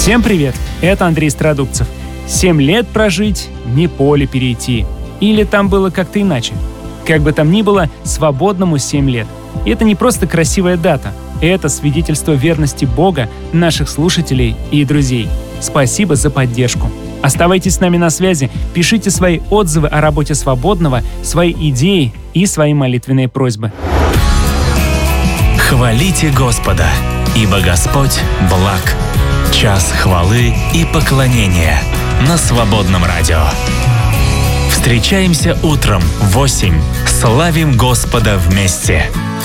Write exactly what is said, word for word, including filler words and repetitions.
Всем привет! Это Андрей Страдукцев. Семь лет прожить, не поле перейти. Или там было как-то иначе. Как бы там ни было, свободному семь лет. И это не просто красивая дата. Это свидетельство верности Бога, наших слушателей и друзей. Спасибо за поддержку. Оставайтесь с нами на связи, пишите свои отзывы о работе Свободного, свои идеи и свои молитвенные просьбы. Хвалите Господа, ибо Господь благ. Час хвалы и поклонения на Свободном радио. Встречаемся утром в восемь. Славим Господа вместе.